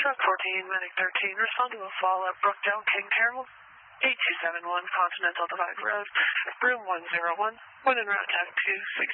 Truck 14, Medic 13, respond to a fall at Brookdale, King Harold, 8271 Continental Divide Road, room 101, when en route to 260.